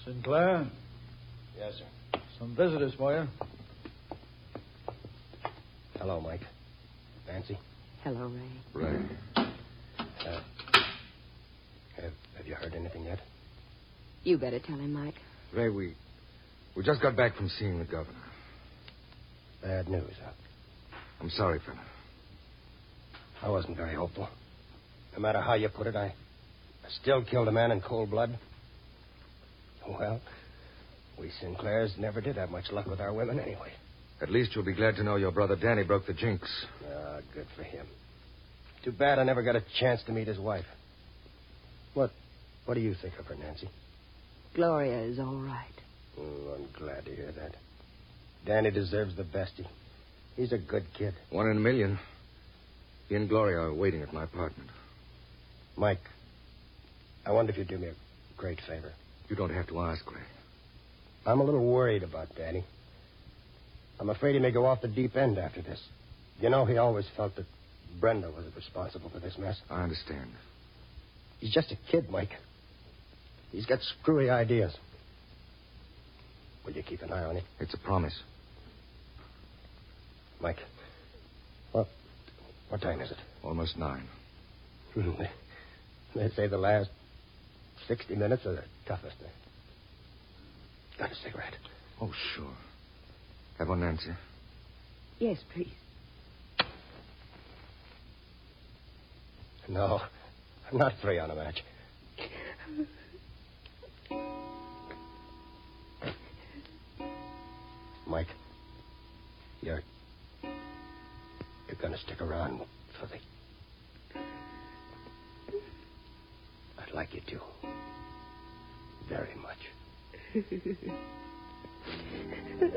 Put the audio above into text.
Sinclair? Yes, sir. Some visitors for you. Hello, Mike. Nancy? Hello, Ray. Ray. Have you heard anything yet? You better tell him, Mike. Ray, we just got back from seeing the governor. Bad news, huh? I'm sorry, fella. I wasn't very hopeful. No matter how you put it, I still killed a man in cold blood. Well, we Sinclairs never did have much luck with our women anyway. At least you'll be glad to know your brother Danny broke the jinx. Ah, good for him. Too bad I never got a chance to meet his wife. What do you think of her, Nancy? Gloria is all right. Oh, I'm glad to hear that. Danny deserves the best. He's a good kid. 1 in a million. He and Gloria are waiting at my apartment. Mike, I wonder if you'd do me a great favor. You don't have to ask, Ray. I'm a little worried about Danny. I'm afraid he may go off the deep end after this. You know, he always felt that Brenda was responsible for this mess. I understand. He's just a kid, Mike. He's got screwy ideas. Will you keep an eye on him? It's a promise. Mike, what time is it? Almost 9. They say the last 60 minutes are the toughest. Got a cigarette? Oh, sure. Have one, Nancy? Yes, please. No, I'm not free on a match. Mike, you're going to stick around for the... I'd like you to. Very much.